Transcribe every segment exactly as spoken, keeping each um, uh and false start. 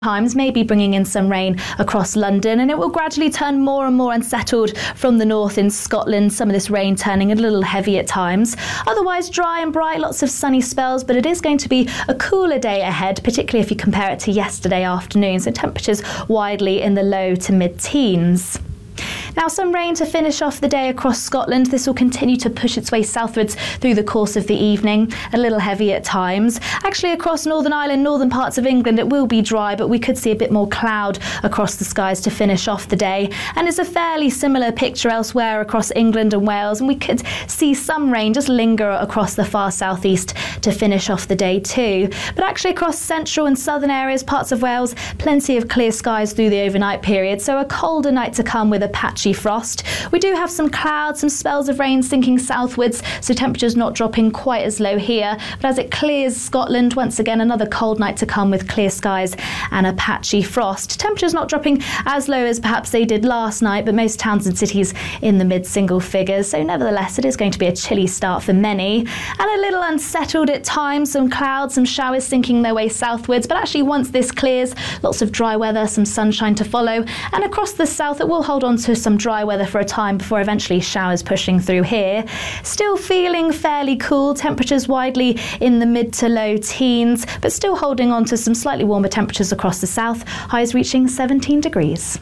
Times may be bringing in some rain across London, and it will gradually turn more and more unsettled from the north in Scotland, some of this rain turning a little heavy at times. Otherwise dry and bright, lots of sunny spells, but it is going to be a cooler day ahead, particularly if you compare it to yesterday afternoon, so temperatures widely in the low to mid-teens. Now, some rain to finish off the day across Scotland. This will continue to push its way southwards through the course of the evening, a little heavy at times. Actually, across Northern Ireland, northern parts of England, it will be dry, but we could see a bit more cloud across the skies to finish off the day. And it's a fairly similar picture elsewhere across England and Wales, and we could see some rain just linger across the far southeast to finish off the day too. But actually across central and southern areas, parts of Wales, plenty of clear skies through the overnight period, so a colder night to come with a patchy frost. We do have some clouds, some spells of rain sinking southwards, so temperatures not dropping quite as low here. But as it clears Scotland, once again another cold night to come with clear skies and a patchy frost. Temperatures not dropping as low as perhaps they did last night, but most towns and cities in the mid-single figures. So nevertheless, it is going to be a chilly start for many, and a little unsettled at times. Some clouds, some showers sinking their way southwards, but actually once this clears, lots of dry weather, some sunshine to follow, and across the south it will hold on to some dry weather for a time before eventually showers pushing through here. Still feeling fairly cool, temperatures widely in the mid to low teens, but still holding on to some slightly warmer temperatures across the south, highs reaching seventeen degrees.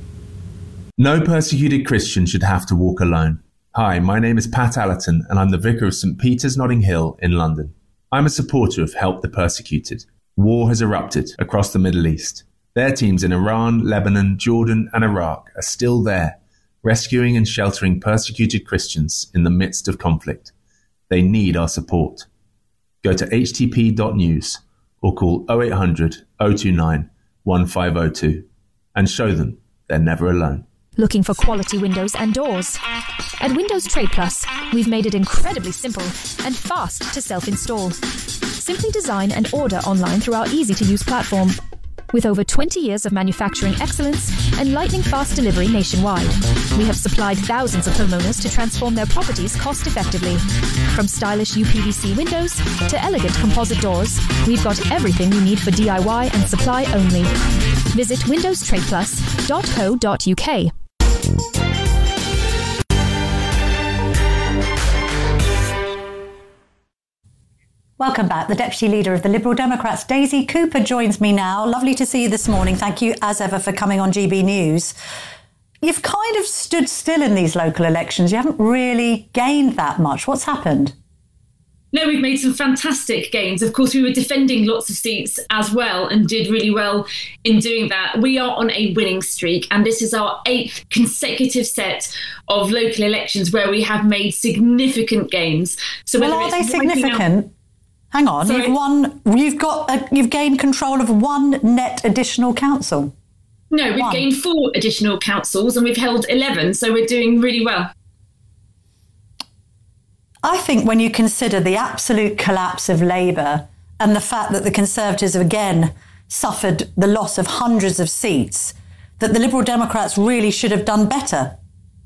No persecuted Christian should have to walk alone. Hi, my name is Pat Allerton and I'm the Vicar of St Peter's Notting Hill in London. I'm a supporter of Help the Persecuted. War has erupted across the Middle East. Their teams in Iran, Lebanon, Jordan and Iraq are still there, rescuing and sheltering persecuted Christians in the midst of conflict. They need our support. Go to h t p dot news or call oh eight hundred, oh two nine, one five oh two and show them they're never alone. Looking for quality windows and doors? At Windows Trade Plus, we've made it incredibly simple and fast to self-install. Simply design and order online through our easy-to-use platform. With over twenty years of manufacturing excellence and lightning-fast delivery nationwide, we have supplied thousands of homeowners to transform their properties cost-effectively. From stylish U P V C windows to elegant composite doors, we've got everything you need for D I Y and supply only. Visit windows trade plus dot co dot u k. Welcome back. The Deputy Leader of the Liberal Democrats, Daisy Cooper, joins me now. Lovely to see you this morning. Thank you, as ever, for coming on G B News. You've kind of stood still in these local elections. You haven't really gained that much. What's happened? No, we've made some fantastic gains. Of course, we were defending lots of seats as well and did really well in doing that. We are on a winning streak, and this is our eighth consecutive set of local elections where we have made significant gains. So, well, are they significant? Out- Hang on, Sorry. you've won. You've got. A, you've gained control of one net additional council. No, we've one. gained four additional councils, and we've held eleven. So we're doing really well. I think when you consider the absolute collapse of Labour and the fact that the Conservatives have again suffered the loss of hundreds of seats, that the Liberal Democrats really should have done better.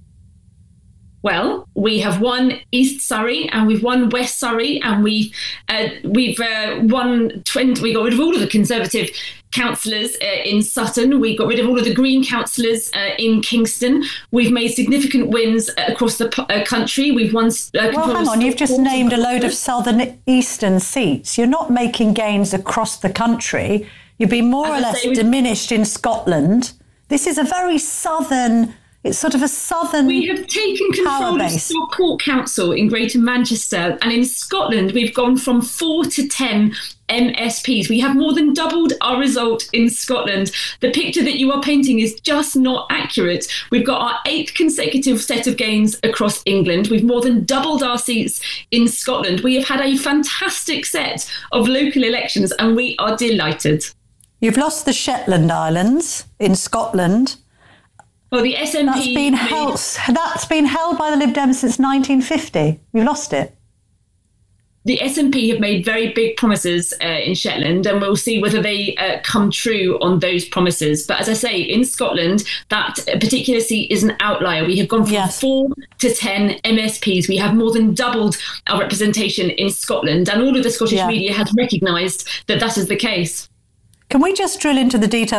Well, we have won East Surrey and we've won West Surrey, and we've uh, we've uh, won twenty. We got rid of all of the Conservative councillors uh, in Sutton. We got rid of all of the Green councillors uh, in Kingston. We've made significant wins across the uh, country. We've won. Uh, well, hang on. You've just named a load of southern eastern seats. You're not making gains across the country. You've been more or less diminished in Scotland. This is a very southern. It's sort of a southern. We have taken control of Stockport Council in Greater Manchester, and in Scotland we've gone from four to ten M S Ps. We have more than doubled our result in Scotland. The picture that you are painting is just not accurate. We've got our eighth consecutive set of gains across England. We've more than doubled our seats in Scotland. We have had a fantastic set of local elections, and we are delighted. You've lost the Shetland Islands in Scotland. Well, the S N P... That's been, held, that's been held by the Lib Dems since nineteen fifty. You've lost it. The S N P have made very big promises uh, in Shetland, and we'll see whether they uh, come true on those promises. But as I say, in Scotland, that particular seat is an outlier. We have gone from yes. four to ten M S Ps. We have more than doubled our representation in Scotland, and all of the Scottish yeah. media has recognised that that is the case. Can we just drill into the details